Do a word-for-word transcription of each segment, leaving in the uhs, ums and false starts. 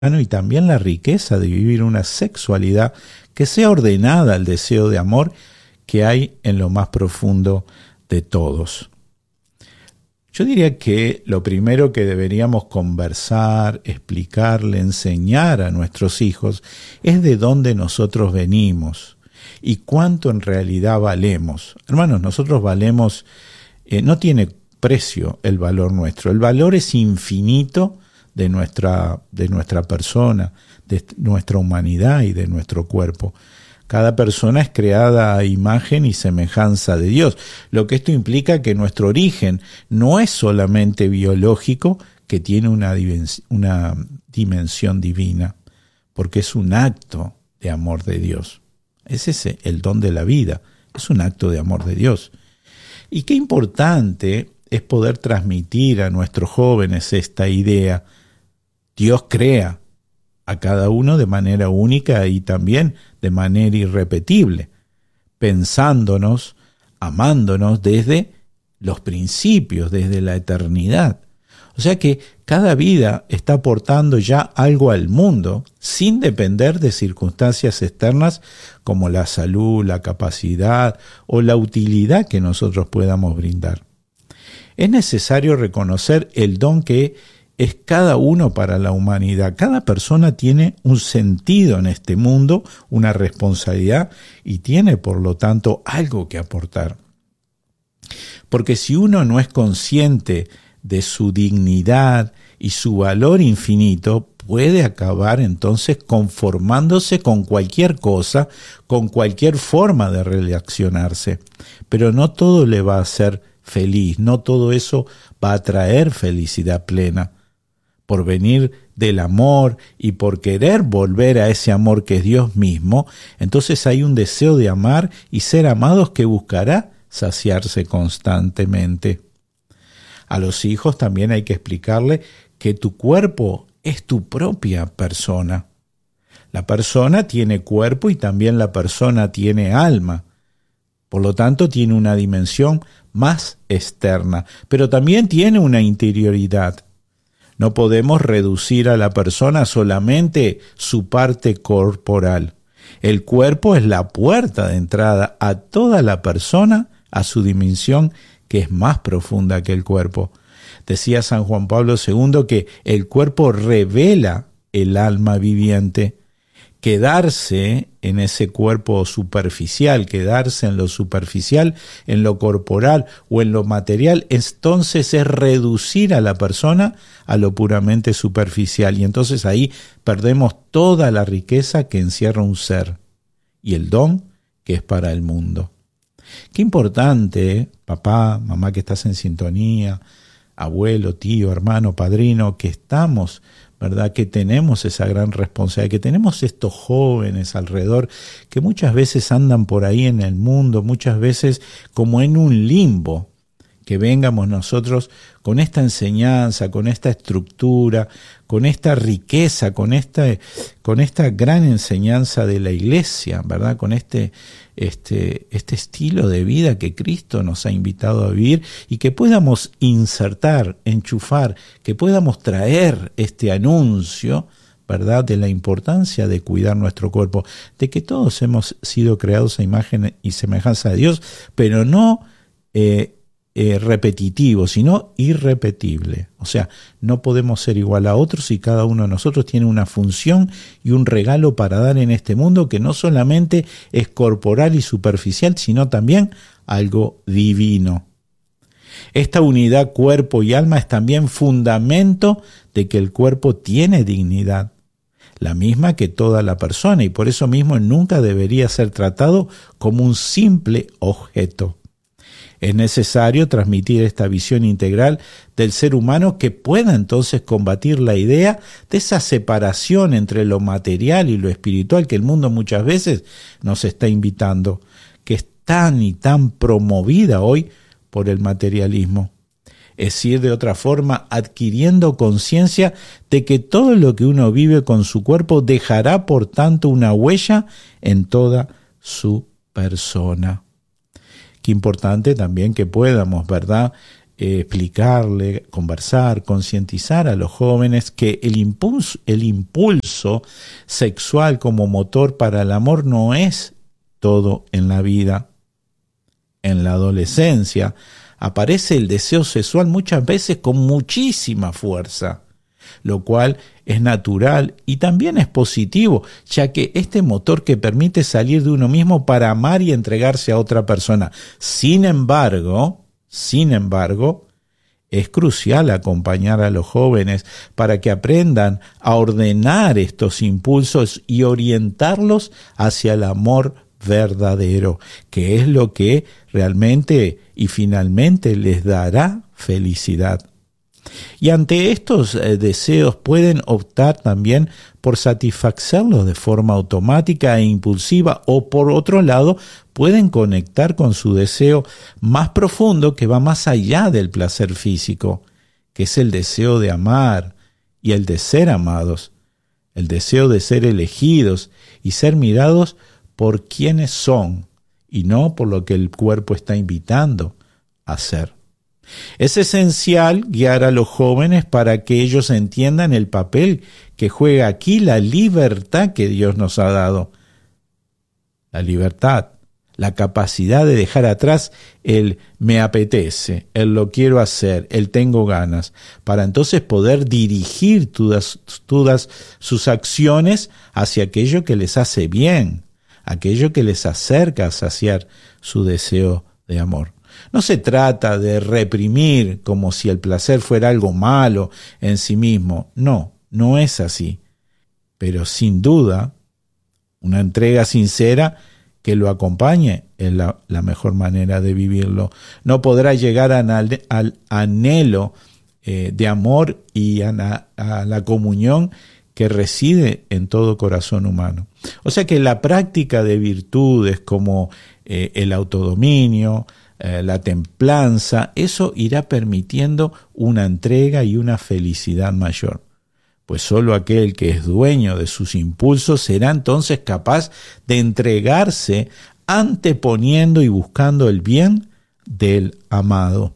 y también la riqueza de vivir una sexualidad que sea ordenada al deseo de amor que hay en lo más profundo de todos. Yo diría que lo primero que deberíamos conversar, explicarle, enseñar a nuestros hijos es de dónde nosotros venimos y cuánto en realidad valemos. Hermanos, nosotros valemos, eh, no tiene precio el valor nuestro, el valor es infinito de nuestra, de nuestra persona, de nuestra humanidad y de nuestro cuerpo. Cada persona es creada a imagen y semejanza de Dios, lo que esto implica que nuestro origen no es solamente biológico, que tiene una, una dimensión divina, porque es un acto de amor de Dios. Es ese el don de la vida, es un acto de amor de Dios. Y qué importante es poder transmitir a nuestros jóvenes esta idea. Dios crea a cada uno de manera única y también de manera irrepetible, pensándonos, amándonos desde los principios, desde la eternidad. O sea que cada vida está aportando ya algo al mundo sin depender de circunstancias externas como la salud, la capacidad o la utilidad que nosotros podamos brindar. Es necesario reconocer el don que es cada uno para la humanidad. Cada persona tiene un sentido en este mundo, una responsabilidad y tiene, por lo tanto, algo que aportar. Porque si uno no es consciente de su dignidad y su valor infinito, puede acabar entonces conformándose con cualquier cosa, con cualquier forma de relacionarse. Pero no todo le va a hacer feliz, no todo eso va a traer felicidad plena. Por venir del amor y por querer volver a ese amor que es Dios mismo, entonces hay un deseo de amar y ser amados que buscará saciarse constantemente. A los hijos también hay que explicarle que tu cuerpo es tu propia persona. La persona tiene cuerpo y también la persona tiene alma. Por lo tanto, tiene una dimensión más externa, pero también tiene una interioridad. No podemos reducir a la persona solamente su parte corporal. El cuerpo es la puerta de entrada a toda la persona, a su dimensión que es más profunda que el cuerpo. Decía San Juan Pablo segundo que el cuerpo revela el alma viviente. Quedarse en ese cuerpo superficial, quedarse en lo superficial, en lo corporal o en lo material, entonces es reducir a la persona a lo puramente superficial. Y entonces ahí perdemos toda la riqueza que encierra un ser y el don que es para el mundo. Qué importante, papá, mamá que estás en sintonía, abuelo, tío, hermano, padrino, que estamos, ¿verdad? Que tenemos esa gran responsabilidad, que tenemos estos jóvenes alrededor que muchas veces andan por ahí en el mundo, muchas veces como en un limbo, que vengamos nosotros con esta enseñanza, con esta estructura, con esta riqueza, con esta, con esta gran enseñanza de la iglesia, ¿verdad? Con este, este, este estilo de vida que Cristo nos ha invitado a vivir y que podamos insertar, enchufar, que podamos traer este anuncio, ¿verdad?, de la importancia de cuidar nuestro cuerpo, de que todos hemos sido creados a imagen y semejanza de Dios, pero no eh, Eh, repetitivo, sino irrepetible. O sea, no podemos ser igual a otros y cada uno de nosotros tiene una función y un regalo para dar en este mundo que no solamente es corporal y superficial, sino también algo divino. Esta unidad cuerpo y alma es también fundamento de que el cuerpo tiene dignidad, la misma que toda la persona, y por eso mismo nunca debería ser tratado como un simple objeto. Es necesario transmitir esta visión integral del ser humano que pueda entonces combatir la idea de esa separación entre lo material y lo espiritual que el mundo muchas veces nos está invitando, que es tan y tan promovida hoy por el materialismo. Es decir, de otra forma, adquiriendo conciencia de que todo lo que uno vive con su cuerpo dejará por tanto una huella en toda su persona. Qué importante también que podamos, ¿verdad?, eh, explicarle, conversar, concientizar a los jóvenes que el impulso, el impulso sexual como motor para el amor no es todo en la vida. En la adolescencia aparece el deseo sexual muchas veces con muchísima fuerza, lo cual es natural y también es positivo, ya que este motor que permite salir de uno mismo para amar y entregarse a otra persona. Sin embargo, sin embargo, es crucial acompañar a los jóvenes para que aprendan a ordenar estos impulsos y orientarlos hacia el amor verdadero, que es lo que realmente y finalmente les dará felicidad. Y ante estos eh, deseos pueden optar también por satisfacerlos de forma automática e impulsiva, o por otro lado pueden conectar con su deseo más profundo que va más allá del placer físico, que es el deseo de amar y el de ser amados, el deseo de ser elegidos y ser mirados por quienes son y no por lo que el cuerpo está invitando a ser. Es esencial guiar a los jóvenes para que ellos entiendan el papel que juega aquí la libertad que Dios nos ha dado. La libertad, la capacidad de dejar atrás el me apetece, el lo quiero hacer, el tengo ganas, para entonces poder dirigir todas, todas sus acciones hacia aquello que les hace bien, aquello que les acerca a saciar su deseo de amor. No se trata de reprimir como si el placer fuera algo malo en sí mismo. No, no es así. Pero sin duda, una entrega sincera que lo acompañe es la, la mejor manera de vivirlo. No podrá llegar a, al anhelo eh, de amor y a, na, a la comunión que reside en todo corazón humano. O sea que la práctica de virtudes como eh, el autodominio, la templanza, eso irá permitiendo una entrega y una felicidad mayor. Pues solo aquel que es dueño de sus impulsos será entonces capaz de entregarse anteponiendo y buscando el bien del amado.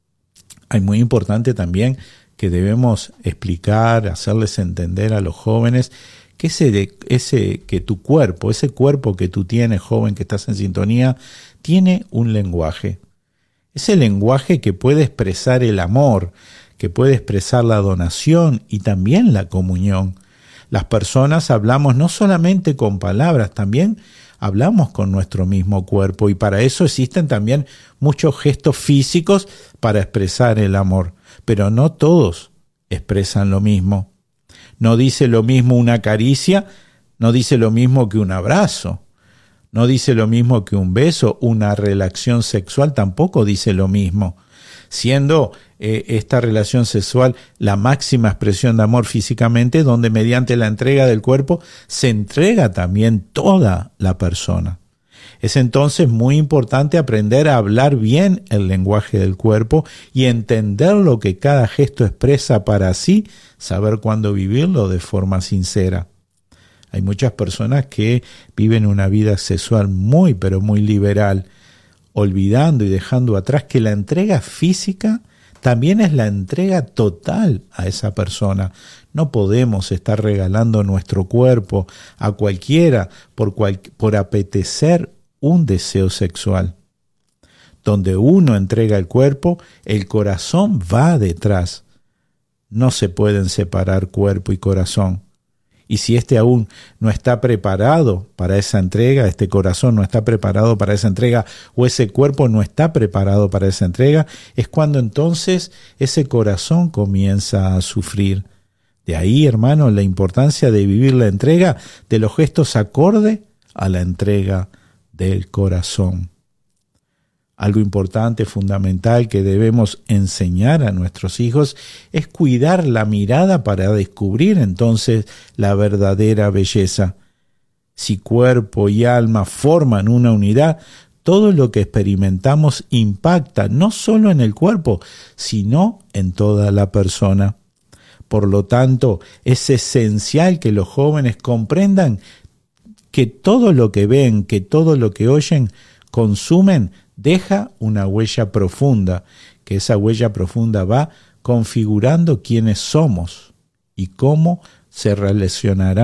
Es muy importante también que debemos explicar, hacerles entender a los jóvenes que ese, ese que tu cuerpo, ese cuerpo que tú tienes, joven, que estás en sintonía, tiene un lenguaje. Ese lenguaje que puede expresar el amor, que puede expresar la donación y también la comunión. Las personas hablamos no solamente con palabras, también hablamos con nuestro mismo cuerpo, y para eso existen también muchos gestos físicos para expresar el amor, pero no todos expresan lo mismo. No dice lo mismo una caricia, no dice lo mismo que un abrazo, no dice lo mismo que un beso, una relación sexual tampoco dice lo mismo, siendo eh, esta relación sexual la máxima expresión de amor físicamente, donde mediante la entrega del cuerpo se entrega también toda la persona. Es entonces muy importante aprender a hablar bien el lenguaje del cuerpo y entender lo que cada gesto expresa para así saber cuándo vivirlo de forma sincera. Hay muchas personas que viven una vida sexual muy, pero muy liberal, olvidando y dejando atrás que la entrega física también es la entrega total a esa persona. No podemos estar regalando nuestro cuerpo a cualquiera por, cual, por apetecer un deseo sexual. Donde uno entrega el cuerpo, el corazón va detrás. No se pueden separar cuerpo y corazón. Y si éste aún no está preparado para esa entrega, este corazón no está preparado para esa entrega, o ese cuerpo no está preparado para esa entrega, es cuando entonces ese corazón comienza a sufrir. De ahí, hermanos, la importancia de vivir la entrega de los gestos acorde a la entrega del corazón. Algo importante, fundamental, que debemos enseñar a nuestros hijos es cuidar la mirada para descubrir entonces la verdadera belleza. Si cuerpo y alma forman una unidad, todo lo que experimentamos impacta no solo en el cuerpo, sino en toda la persona. Por lo tanto, es esencial que los jóvenes comprendan que todo lo que ven, que todo lo que oyen, consumen, deja una huella profunda que esa huella profunda va configurando quiénes somos y cómo se relacionará